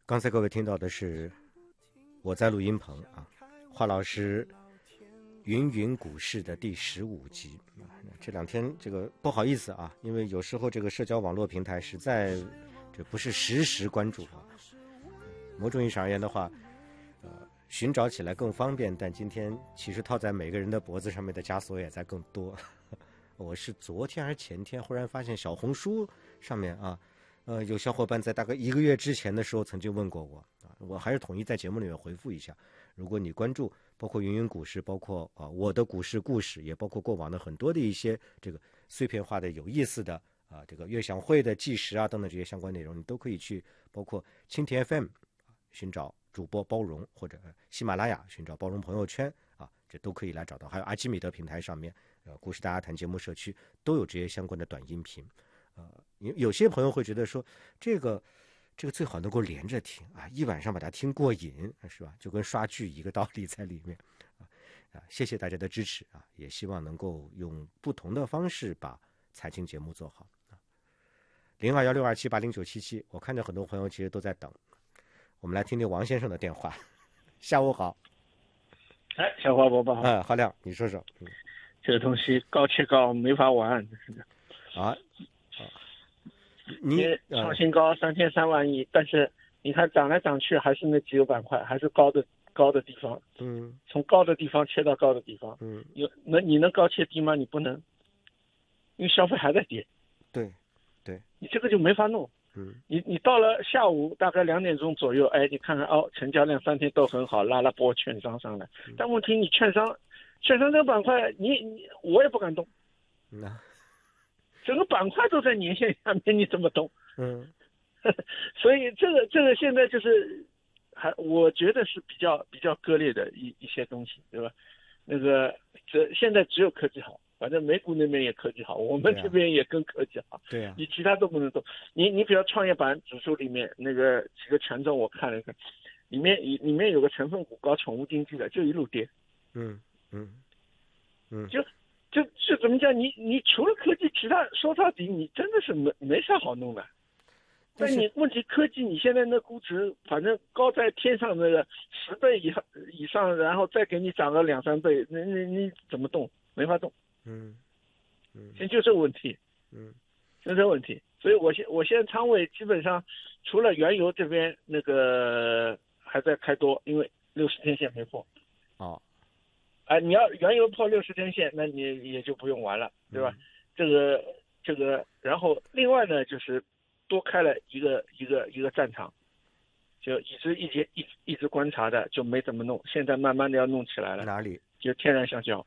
刚才各位听到的是我在录音棚啊，华老师云云股市的第15集。这两天这个不好意思啊，因为有时候这个社交网络平台实在这不是实时关注啊。某种意义上而言的话，寻找起来更方便，但今天其实套在每个人的脖子上面的枷锁也在更多。我是昨天还是前天忽然发现小红书上面啊，有小伙伴在大概1个月之前的时候曾经问过我啊，我还是统一在节目里面回复一下。如果你关注包括云云股市，包括我的股市故事，也包括过往的很多的一些这个碎片化的有意思的这个悦享会的计时啊等等这些相关内容，你都可以去包括蜻蜓 FM 寻找主播包容，或者喜马拉雅寻找包容朋友圈啊，这都可以来找到。还有阿基米德平台上面股市大家谈节目社区都有这些相关的短音频。有些朋友会觉得说这个最好能够连着听啊，一晚上把它听过瘾，是吧？就跟刷剧一个道理在里面谢谢大家的支持啊，也希望能够用不同的方式把财经节目做好021627809777，我看见很多朋友其实都在等，我们来听听王先生的电话。下午好。 哎，小花伯伯好。 郝亮，你说说。 这个东西高切高没法玩啊。你创新高3300万亿，但是你看涨来涨去还是那几个板块，还是高的地方。从高的地方切到高的地方。你能高切低吗？你不能，因为消费还在跌。 对， 你这个就没法弄。你到了下午大概2点钟左右，哎，你看看成交量3天都很好，拉波券商上来。但问题你券商这个板块，我也不敢动。整个板块都在年线下面，你怎么动？所以这个现在就是我觉得是比较割裂的一些东西，对吧？现在只有科技好，反正美股那边也科技好，我们这边也跟科技好。 对啊， 你其他都不能动。你比如创业板指数里面那个几个权重我看了看，里面有个成分股搞宠物经济的，就一路跌。就怎么讲？你除了科技，其他说到底你真的是没啥好弄的。但你问题科技，你现在那估值反正高在天上那个10倍以上，然后再给你涨个2-3倍，你怎么动？没法动。现在就这个问题。就这问题。所以我现在仓位基本上除了原油这边那个还在开多，因为60天线没破。你要原油破60天线，那你也就不用玩了，对吧？这个，然后另外呢，就是多开了一个战场，就一直观察的就没怎么弄，现在慢慢的要弄起来了。 哪里？ 就天然橡胶。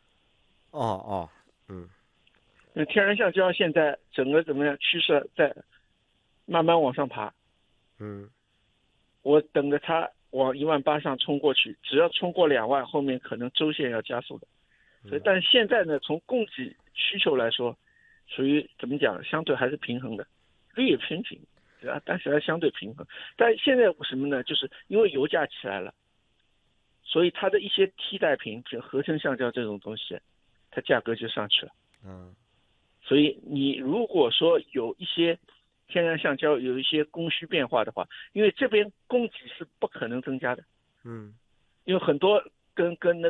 那天然橡胶现在整个怎么样？趋势在慢慢往上爬。我等着它往18000上冲过去，只要冲过2万，后面可能周线要加速的。所以，但现在呢，从供给需求来说，属于怎么讲，相对还是平衡的，略偏平，对吧？但是还相对平衡。但现在什么呢？就是因为油价起来了，所以它的一些替代品，比如合成橡胶这种东西，它价格就上去了。所以你如果说有一些天然橡胶有一些供需变化的话，因为这边供给是不可能增加的。因为很多跟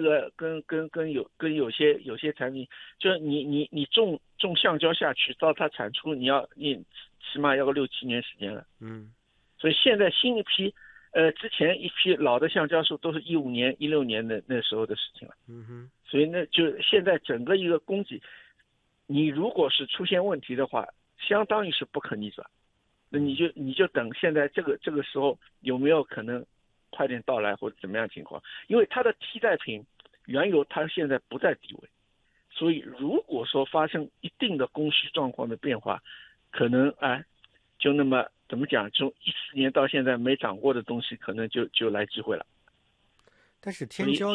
有些产品，就是你种橡胶下去，到它产出你起码要个6-7年时间了。所以现在新一批之前一批老的橡胶树都是15年16年的那时候的事情了。所以那就现在整个一个供给，你如果是出现问题的话，相当于是不可逆转。那你就等现在这个时候有没有可能快点到来或者怎么样情况？因为它的替代品原油它现在不在低位，所以如果说发生一定的供需状况的变化，可能就那么怎么讲，从14年到现在没涨过的东西，可能就来机会了。 但是天胶